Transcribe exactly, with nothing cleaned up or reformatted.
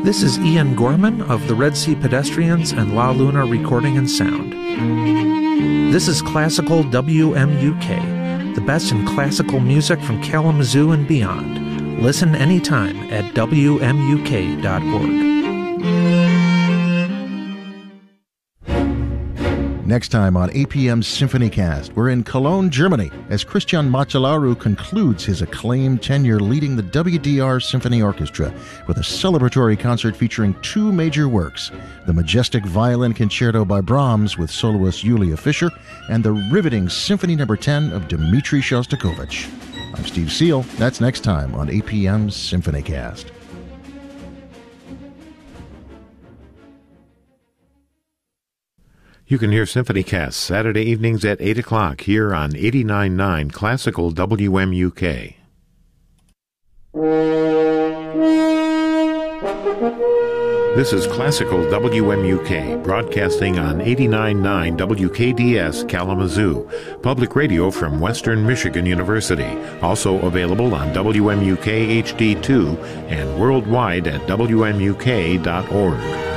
This is Ian Gorman of the Red Sea Pedestrians and La Luna Recording and Sound. This is Classical W M U K, the best in classical music from Kalamazoo and beyond. Listen anytime at W M U K dot org. Next time on A P M's SymphonyCast, we're in Cologne, Germany, as Christian Macellaro concludes his acclaimed tenure leading the W D R Symphony Orchestra with a celebratory concert featuring two major works, the majestic Violin Concerto by Brahms with soloist Julia Fischer, and the riveting Symphony Number ten of Dmitri Shostakovich. I'm Steve Seal. That's next time on A P M's SymphonyCast. You can hear SymphonyCast Saturday evenings at eight o'clock here on eighty-nine point nine Classical W M U K. This is Classical W M U K, broadcasting on eighty-nine point nine W K D S Kalamazoo, public radio from Western Michigan University, also available on W M U K H D two and worldwide at W M U K dot org.